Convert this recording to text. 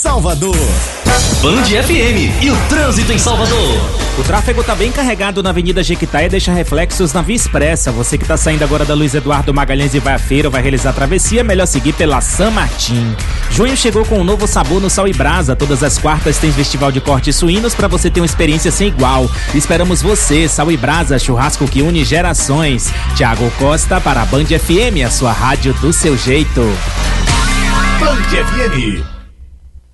Salvador. Band FM e o trânsito em Salvador. O tráfego está bem carregado na Avenida Jequitá e deixa reflexos na Via Expressa. Você que está saindo agora da Luiz Eduardo Magalhães e vai à feira ou vai realizar a travessia, melhor seguir pela San Martín. Junho chegou com um novo sabor no Sal e Brasa. Todas as quartas tem festival de cortes suínos para você ter uma experiência sem igual. Esperamos você, Sal e Brasa, churrasco que une gerações. Thiago Costa para a Band FM, a sua rádio do seu jeito. Band FM.